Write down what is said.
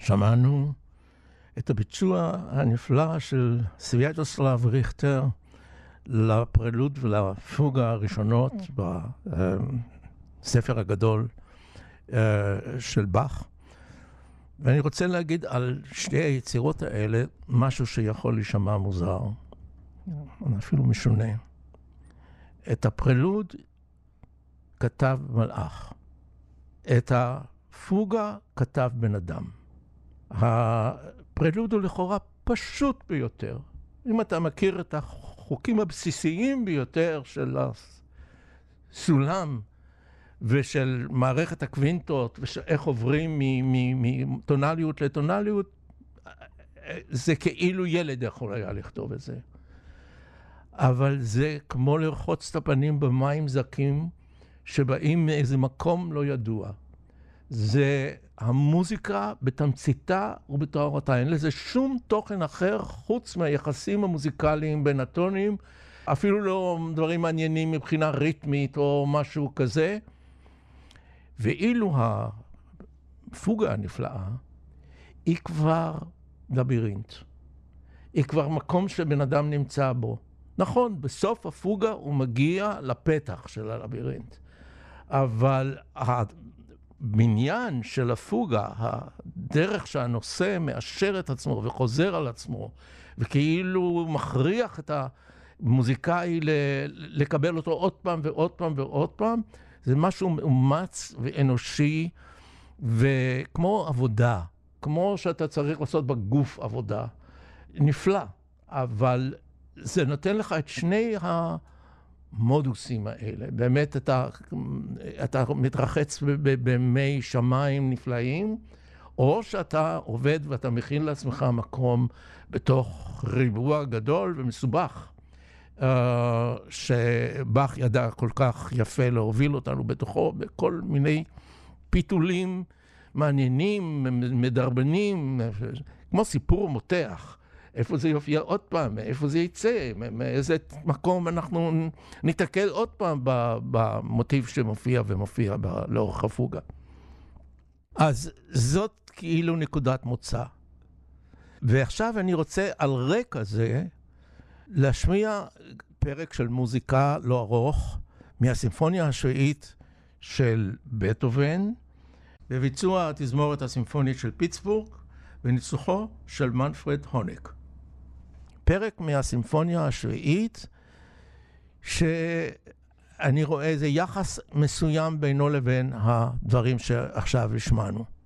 שמענו את הביצוע הנפלא של סוויאטוסלב ריכטר לפרלוד ולפוגה הראשונות בספר הגדול של באך. ואני רוצה להגיד על שתי היצירות האלה משהו שיכול להישמע מוזר, אפילו משונה. את הפרלוד כתב מלאך, את הפוגה כתב בן אדם. הפרלוד הוא לכאורה פשוט ביותר. אם אתה מכיר את החוקים הבסיסיים ביותר של הסולם ושל מערכת הקווינטות ואיך עוברים מטונליות לטונליות, זה כאילו ילד יכול היה לכתוב את זה. אבל זה כמו לרחוץ את הפנים במים זקים שבאים מאיזה מקום לא ידוע. זה המוזיקה בתמציתה ובתוארתה. אין לזה שום תוכן אחר חוץ מהיחסים המוזיקליים בין הטונים, אפילו לא דברים מעניינים מבחינה ריתמית או משהו כזה. ואילו הפוגה הנפלאה היא כבר לבירינט. היא כבר מקום שבן אדם נמצא בו. נכון, בסוף הפוגה הוא מגיע לפתח של הלבירינט. אבל הבניין של הפוגה, הדרך שהנושא מאשר את עצמו וחוזר על עצמו, וכאילו מכריח את המוזיקאי לקבל אותו עוד פעם ועוד פעם ועוד פעם, זה משהו מאומץ ואנושי, וכמו עבודה, כמו שאתה צריך לעשות בגוף עבודה, נפלא, אבל זה נותן לך את שני המודוסים האלה. באמת אתה מתרחץ במי שמיים נפלאים, או שאתה עובד ואתה מכין לעצמך מקום בתוך ריבוע גדול ומסובך, שבאך ידע כל כך יפה להוביל אותנו בתוכו, בכל מיני פיתולים מעניינים, מדרבנים, כמו סיפור מותח. איפה זה יופיע עוד פעם, איפה זה יצא, מאיזה מקום אנחנו ניתקל עוד פעם במוטיב שמופיע ומופיע לאורך הפוגה. אז זאת כאילו נקודת מוצא. ועכשיו אני רוצה על רקע זה להשמיע פרק של מוזיקה לא ארוך מהסימפוניה השביעית של בטהובן, בביצוע התזמורת הסימפונית של פיטסבורג, בניצוחו של מנפרד הונק. פרק מהסימפוניה השביעית, שאני רואה איזה יחס מסוים בינו לבין הדברים שעכשיו השמענו.